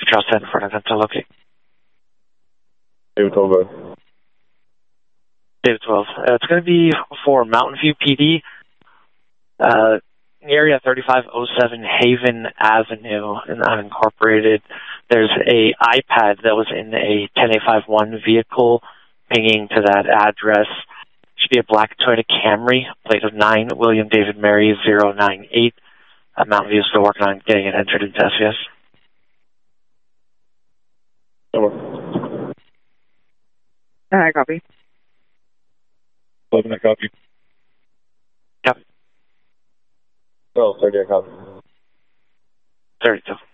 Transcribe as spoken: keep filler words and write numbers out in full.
Charles ten for an attempt to locate. David twelve, go. David twelve. Uh, it's going to be for Mountain View P D, uh, area thirty-five oh seven Haven Avenue in unincorporated. There's a iPad that was in a ten A fifty-one vehicle pinging to that address. Should be a black Toyota Camry, plate of nine, William David Mary zero nine eight. Uh, Mountain View is still working on getting it entered into S C S. Over. I copy. eleven, I copy. Yep. twelve, thirty, I copy. thirty-two.